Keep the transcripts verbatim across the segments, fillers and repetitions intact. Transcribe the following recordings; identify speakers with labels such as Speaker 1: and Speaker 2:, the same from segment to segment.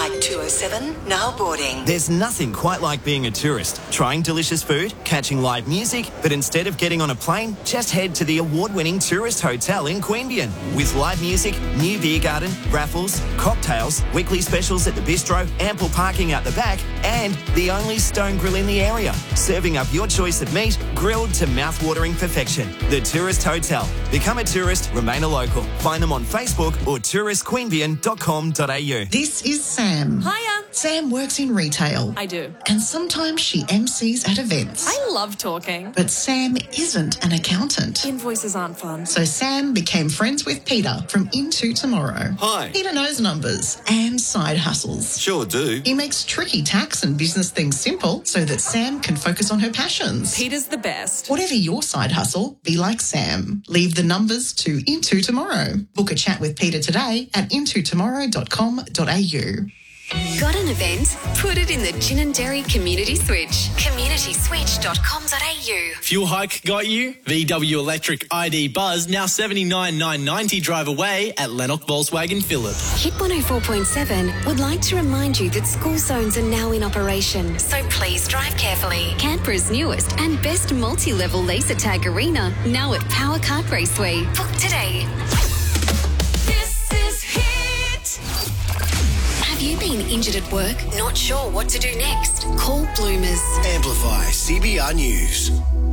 Speaker 1: Flight two oh seven, now boarding.
Speaker 2: There's nothing quite like being a tourist, trying delicious food, catching live music, but instead of getting on a plane, just head to the award-winning Tourist Hotel in Queanbeyan. With live music, new beer garden, raffles, cocktails, weekly specials at the bistro, ample parking out the back, and the only stone grill in the area, serving up your choice of meat, grilled to mouth-watering perfection. The Tourist Hotel. Become a tourist, remain a local. Find them on Facebook or tourist queanbeyan dot com dot a u.
Speaker 3: This is Sam.
Speaker 4: Hiya.
Speaker 3: Sam works in retail.
Speaker 4: I do.
Speaker 3: And sometimes she M Cs at events.
Speaker 4: I love talking.
Speaker 3: But Sam isn't an accountant.
Speaker 4: Invoices aren't fun.
Speaker 3: So Sam became friends with Peter from Into Tomorrow.
Speaker 5: Hi.
Speaker 3: Peter knows numbers and side hustles.
Speaker 5: Sure do.
Speaker 3: He makes tricky tax and business things simple so that Sam can focus on her passions.
Speaker 4: Peter's the best.
Speaker 3: Whatever your side hustle, be like Sam. Leave the numbers to Into Tomorrow. Book a chat with Peter today at into tomorrow dot com dot a u.
Speaker 6: Got an event? Put it in the Gin and Dairy Community Switch. community switch dot com dot a u.
Speaker 7: Fuel hike got you? V W Electric I D Buzz now seventy-nine thousand nine hundred ninety drive away at Lennox Volkswagen Phillip.
Speaker 6: Hit one oh four point seven would like to remind you that school zones are now in operation, so please drive carefully. Canberra's newest and best multi-level laser tag arena, now at Power Kart Raceway. Book today. This is Hit. Have you been injured at work? Not sure what to do next? Call Bloomers.
Speaker 8: Amplify C B R News.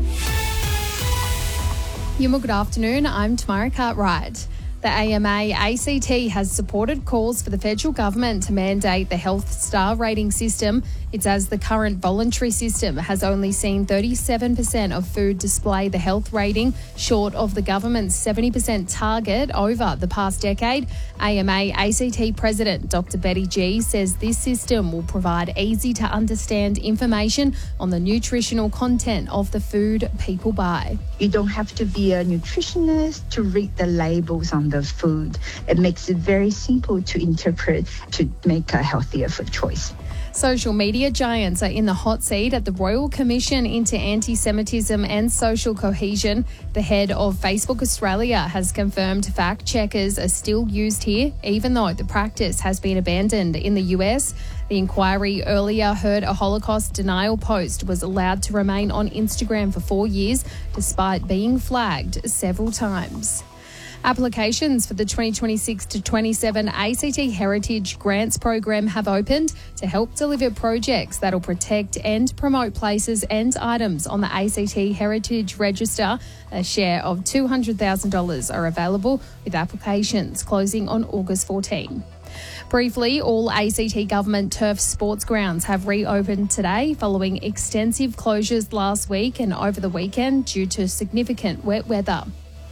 Speaker 9: Yuma, good afternoon. I'm Tamara Cartwright. The A M A A C T has supported calls for the federal government to mandate the Health Star rating system. It's as the current voluntary system has only seen thirty-seven percent of food display the health rating, short of the government's seventy percent target over the past decade. A M A A C T President Doctor Betty G says this system will provide easy to understand information on the nutritional content of the food people buy.
Speaker 10: You don't have to be a nutritionist to read the labels on the food. It makes it very simple to interpret to make a healthier food choice.
Speaker 9: Social media giants are in the hot seat at the Royal Commission into Anti-Semitism and Social Cohesion. The head of Facebook Australia has confirmed fact checkers are still used here, even though the practice has been abandoned in the U S. The inquiry earlier heard a Holocaust denial post was allowed to remain on Instagram for four years, despite being flagged several times. Applications for the twenty twenty-six to twenty-seven A C T Heritage Grants Program have opened to help deliver projects that will protect and promote places and items on the A C T Heritage Register. A share of two hundred thousand dollars are available, with applications closing on August fourteenth. Briefly, all A C T government turf sports grounds have reopened today following extensive closures last week and over the weekend due to significant wet weather.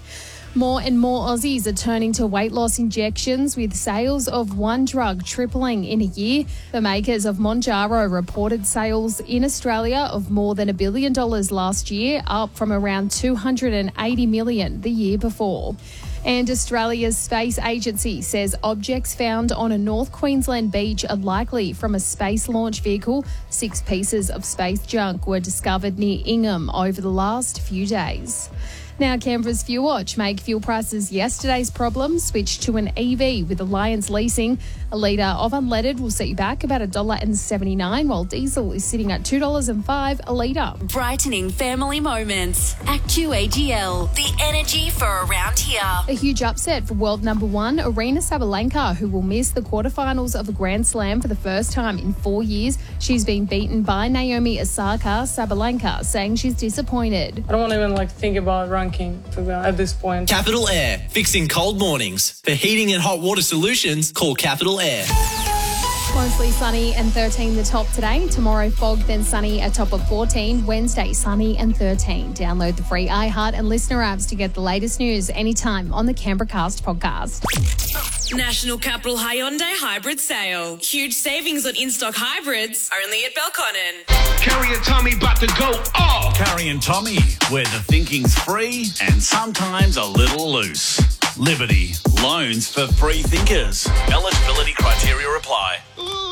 Speaker 9: More and more Aussies are turning to weight loss injections, with sales of one drug tripling in a year. The makers of Mounjaro reported sales in Australia of more than a billion dollars last year, up from around two hundred eighty million the year before. And Australia's space agency says objects found on a North Queensland beach are likely from a space launch vehicle. Six pieces of space junk were discovered near Ingham over the last few days. Now, Canberra's Fuel Watch make fuel prices yesterday's problem switch to an E V with Alliance Leasing. A litre of unleaded will set you back about one dollar seventy-nine, while diesel is sitting at two dollars and five cents a litre.
Speaker 6: Brightening family moments. Actu A G L, the energy for around here.
Speaker 9: A huge upset for world number one, Aryna Sabalenka, who will miss the quarterfinals of a Grand Slam for the first time in four years. She's been beaten by Naomi Osaka. Sabalenka saying she's disappointed.
Speaker 11: I don't want to even like think about ranking at this point.
Speaker 7: Capital Air, fixing cold mornings. For heating and hot water solutions, call Capital Air.
Speaker 9: Mostly sunny and thirteen the top today. Tomorrow fog, then sunny, a top of fourteen. Wednesday sunny and thirteen. Download the free iHeart and Listener apps to get the latest news anytime on the Canberra Cast podcast.
Speaker 12: National Capital Hyundai Hybrid Sale. Huge savings on in-stock hybrids, only at Belconnen.
Speaker 13: Carrie and Tommy about to go off. Carrie and Tommy, where the thinking's free and sometimes a little loose. Liberty, loans for free thinkers. Eligibility criteria apply.